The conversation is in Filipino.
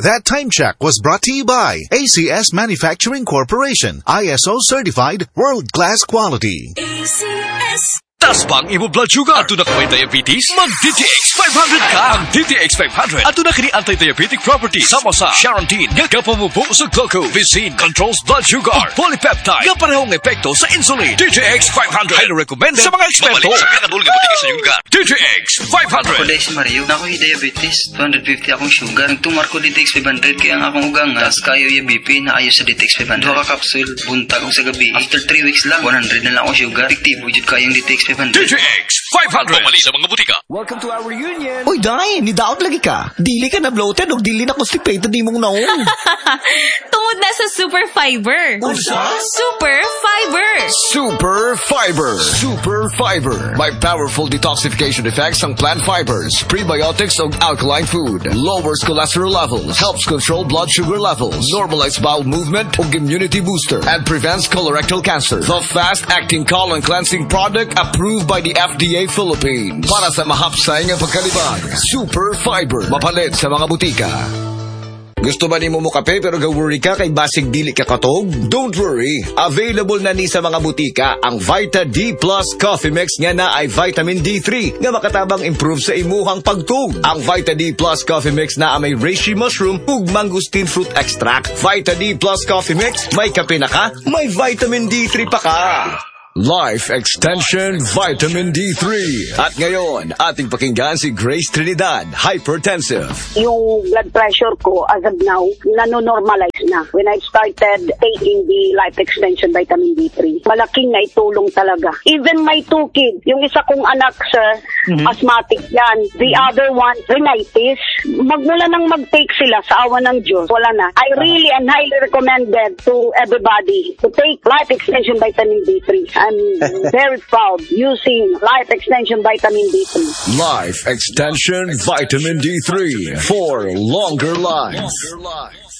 That time check was brought to you by ACS Manufacturing Corporation, ISO certified world-class quality. ACS. Taas pa ang imo blood sugar. Ato na kay diabetes, mag-DTX 500 ka. Ang DTX 500. Ato na kini anti-diabetic properties. Sama sa Charantin, nga kapamubo sa glucose. Vicine controls blood sugar. O polypeptide, nga parehong epekto sa insulin. DTX 500. Highly recommended sa mga eksperto. Sa pinakadulong nga butik sa yuga. DTX 500. Ako si Mario. Ako yung diabetes. 250 akong sugar. Nagtumar ko DTX 500 kaya ang akong ugang. Tas kayo yung BP na ayo sa DTX 500. Duha ka kapsul. Buntag ko sa gabi. After 3 weeks lang, 100 na lang akong sugar. Fiktibo jud kayong DTX 500. DTX 500. Pumali sa mga butika. Welcome to our reunion. Uy, Day, nidaot lagi ka. Dili ka na bloated o dili na constipated di mong naon. Tungod na sa Super Fiber. Super Fiber. Super Fiber. Super Fiber. May powerful detoxification effects ang plant fibers, prebiotics o alkaline food. Lowers cholesterol levels. Helps control blood sugar levels. Normalize bowel movement o immunity booster. And prevents colorectal cancer. The fast-acting colon cleansing product approved by the FDA Philippines. Para sa mahapsay nga pagkalibag. Super Fiber. Mapalit sa mga butika. Gusto ba ni mo kape pero ga-worry ka kay basig dili ka katog? Don't worry. Available na ni sa mga butika ang Vita D Plus Coffee Mix nga na ay vitamin D3 nga makatabang improve sa imuhang pagtug. Ang Vita D Plus Coffee Mix na may reishi mushroom ug mangosteen fruit extract. Vita D Plus Coffee Mix, may kape na ka, may vitamin D3 pa ka. Life Extension Vitamin D3. At ngayon, ating pakinggan si Grace Trinidad, hypertensive. Yung blood pressure ko as of now, nanonormalize na. When I started taking the Life Extension Vitamin D3, malaking naitulong talaga. Even my 2 kids, yung isa kong anak, sir, asthmatic yan. The other one, rhinitis. Magmula nang mag-take sila sa awa ng Diyos, wala na. I really and highly recommended to everybody to take Life Extension Vitamin D3. I'm very proud using Life Extension Vitamin D3. Life Extension Vitamin D3 for longer life.